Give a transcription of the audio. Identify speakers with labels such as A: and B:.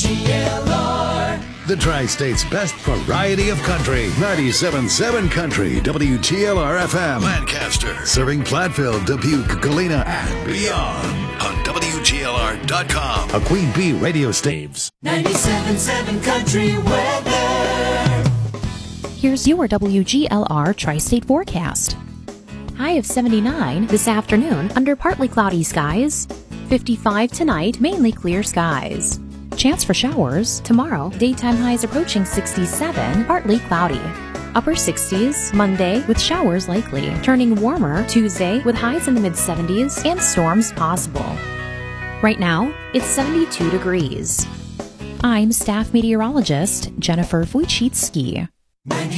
A: WGLR.
B: The Tri-State's best variety of country. 97.7 Country, WGLR FM. Lancaster. Serving Platteville, Dubuque, Galena, and beyond. On WGLR.com. A Queen Bee radio staves.
A: 97.7 Country weather.
C: Here's your WGLR Tri-State forecast. High of 79 this afternoon under partly cloudy skies. 55 tonight, mainly clear skies. Chance for showers tomorrow. Daytime highs approaching 67, partly cloudy. Upper 60s Monday with showers likely. Turning warmer Tuesday with highs in the mid-70s and storms possible. Right now, it's 72 degrees. I'm staff meteorologist Jennifer Wojcicki.